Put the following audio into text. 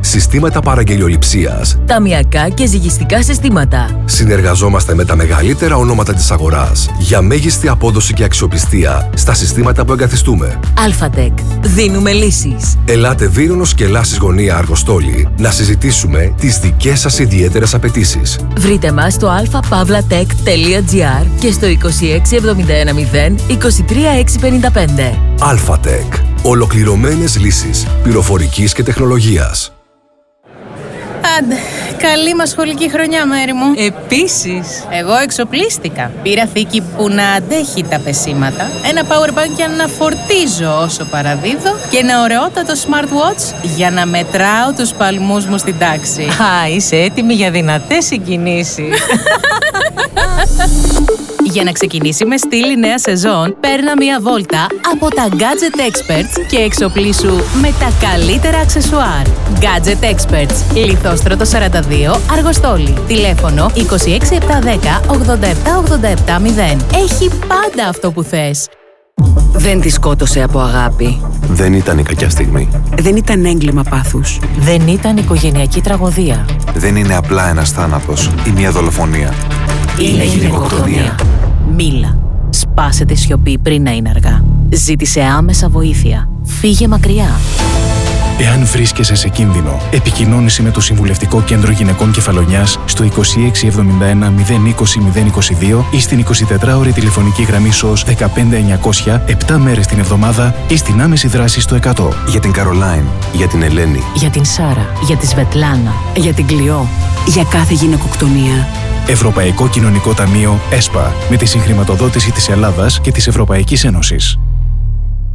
Συστήματα παραγγελιοληψίας. Ταμειακά και ζυγιστικά συστήματα. Συνεργαζόμαστε με τα μεγαλύτερα ονόματα της αγοράς για μέγιστη απόδοση και αξιοπιστία στα συστήματα που εγκαθιστούμε. Αλφατεκ. Δίνουμε λύσεις. Ελάτε Βύρονος και Λάσης Γωνία Αργοστόλη να συζητήσουμε τις δικές σας ιδιαίτερες απαιτήσεις. Βρείτε μας στο alpha-tech.gr και στο 26710 23655. Αλφατεκ. Ολοκληρωμένες λύσεις πληροφορικής και τεχνολογίας. Άντε, καλή μας σχολική χρονιά, Μέρη μου. Επίσης. Εγώ εξοπλίστηκα. Πήρα θήκη που να αντέχει τα πεσήματα, ένα powerbank για να φορτίζω όσο παραδίδω και ένα ωραιότατο smartwatch για να μετράω τους παλμούς μου στην τάξη. Α, είσαι έτοιμη για δυνατές συγκινήσεις. Για να ξεκινήσει με στυλ νέα σεζόν, παίρνα μία βόλτα από τα Gadget Experts και εξοπλίσου με τα καλύτερα αξεσουάρ. Gadget Experts, Λιθόστρωτο 42, Αργοστόλη. Τηλέφωνο 26710 87870. Έχει πάντα αυτό που θες. Δεν τη σκότωσε από αγάπη. Δεν ήταν η κακιά στιγμή. Δεν ήταν έγκλημα πάθους. Δεν ήταν οικογενειακή τραγωδία. Δεν είναι απλά ένας θάνατος ή μια δολοφονία. Είναι γυναικοκτονία. Μίλα. Σπάσε τη σιωπή πριν να είναι αργά. Ζήτησε άμεσα βοήθεια. Φύγε μακριά. Εάν βρίσκεσαι σε κίνδυνο, επικοινώνησε με το Συμβουλευτικό Κέντρο Γυναικών Κεφαλονιάς στο 2671 020 022 ή στην 24ωρη τηλεφωνική γραμμή SOS 15900 7 μέρες την εβδομάδα ή στην άμεση δράση στο 100. Για την Καρολάιν, για την Ελένη, Για την Σάρα. Για τη Σβετλάνα. Για την Κλειό. Για κάθε γυναικοκτονία. Ευρωπαϊκό Κοινωνικό Ταμείο ΕΣΠΑ με τη συγχρηματοδότηση της Ελλάδας και της Ευρωπαϊκής Ένωσης.